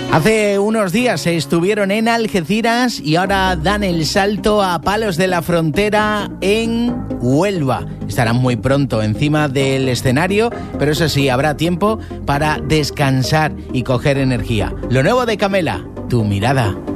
Hace unos días estuvieron en Algeciras y ahora dan el salto a Palos de la Frontera en Huelva. Estarán muy pronto encima del escenario, pero eso sí, habrá tiempo para descansar y coger energía. Lo nuevo de Camela, Tu Mirada.